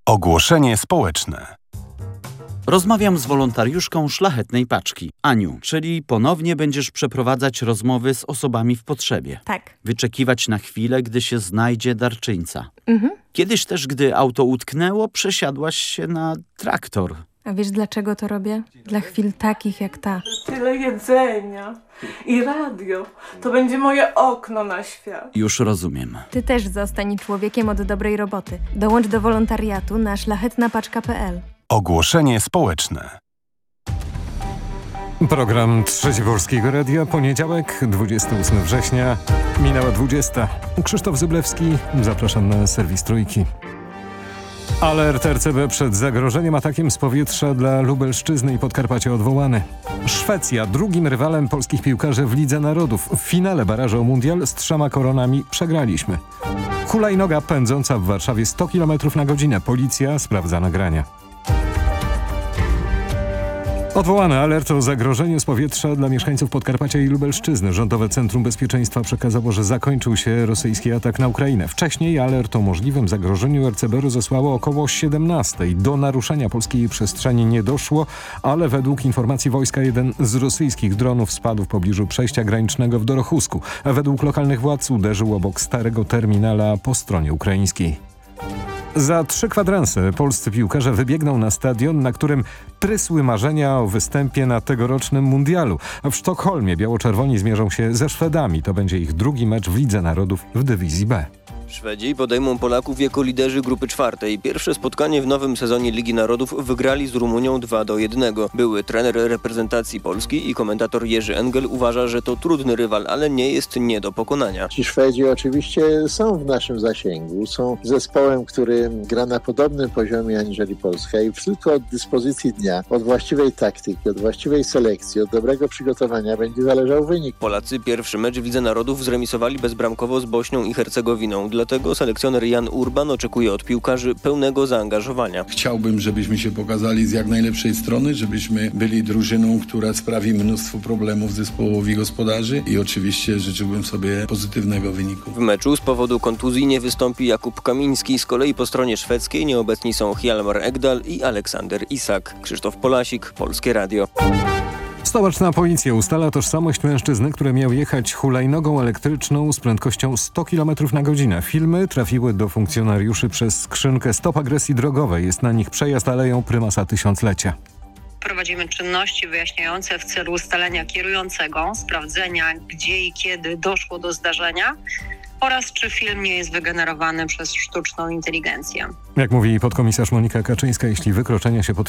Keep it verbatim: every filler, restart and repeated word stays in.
Ogłoszenie społeczne. Rozmawiam z wolontariuszką Szlachetnej Paczki, Aniu, czyli ponownie będziesz przeprowadzać rozmowy z osobami w potrzebie. Tak. Wyczekiwać na chwilę, gdy się znajdzie darczyńca. Mhm. Kiedyś też, gdy auto utknęło, przesiadłaś się na traktor. A wiesz, dlaczego to robię? Dla chwil takich jak ta. Tyle jedzenia i radio. To będzie moje okno na świat. Już rozumiem. Ty też zostań człowiekiem od dobrej roboty. Dołącz do wolontariatu na szlachetna paczka kropka pe el. Ogłoszenie społeczne. Program Trzeci Polskiego Radia, poniedziałek, dwudziestego ósmego września, minęła dwudziesta. Krzysztof Zyblewski, zapraszam na serwis Trójki. Alert er ce be przed zagrożeniem atakiem z powietrza dla Lubelszczyzny i Podkarpacia odwołany. Szwecja, drugim rywalem polskich piłkarzy w Lidze Narodów. W finale barażu o mundial z trzema koronami przegraliśmy. Hulajnoga pędząca w Warszawie sto kilometrów na godzinę. Policja sprawdza nagrania. Odwołany alert o zagrożeniu z powietrza dla mieszkańców Podkarpacia i Lubelszczyzny. Rządowe Centrum Bezpieczeństwa przekazało, że zakończył się rosyjski atak na Ukrainę. Wcześniej alert o możliwym zagrożeniu er ce be rozesłało około siedemnastej. Do naruszenia polskiej przestrzeni nie doszło, ale według informacji wojska jeden z rosyjskich dronów spadł w pobliżu przejścia granicznego w Dorochusku. A według lokalnych władz uderzył obok starego terminala po stronie ukraińskiej. Za trzy kwadranse polscy piłkarze wybiegną na stadion, na którym prysły marzenia o występie na tegorocznym mundialu. W Sztokholmie biało-czerwoni zmierzą się ze Szwedami. To będzie ich drugi mecz w Lidze Narodów w dywizji B. Szwedzi podejmą Polaków jako liderzy grupy czwartej. Pierwsze spotkanie w nowym sezonie Ligi Narodów wygrali z Rumunią dwa do jednego. Były trener reprezentacji Polski i komentator Jerzy Engel uważa, że to trudny rywal, ale nie jest nie do pokonania. Ci Szwedzi oczywiście są w naszym zasięgu. Są zespołem, który gra na podobnym poziomie aniżeli Polska i tylko od dyspozycji dnia, od właściwej taktyki, od właściwej selekcji, od dobrego przygotowania będzie zależał wynik. Polacy pierwszy mecz w Lidze Narodów zremisowali bezbramkowo z Bośnią i Hercegowiną. Dlatego selekcjoner Jan Urban oczekuje od piłkarzy pełnego zaangażowania. Chciałbym, żebyśmy się pokazali z jak najlepszej strony, żebyśmy byli drużyną, która sprawi mnóstwo problemów zespołowi gospodarzy i oczywiście życzyłbym sobie pozytywnego wyniku. W meczu z powodu kontuzji nie wystąpi Jakub Kamiński, z kolei po stronie szwedzkiej nieobecni są Hjalmar Ekdal i Aleksander Isak. Krzysztof Polasik, Polskie Radio. Stołeczna policja ustala tożsamość mężczyzny, który miał jechać hulajnogą elektryczną z prędkością sto kilometrów na godzinę. Filmy trafiły do funkcjonariuszy przez skrzynkę Stop Agresji Drogowej. Jest na nich przejazd Aleją Prymasa Tysiąclecia. Prowadzimy czynności wyjaśniające w celu ustalenia kierującego, sprawdzenia gdzie i kiedy doszło do zdarzenia oraz czy film nie jest wygenerowany przez sztuczną inteligencję. Jak mówi podkomisarz Monika Kaczyńska, jeśli wykroczenia się potwierdzą,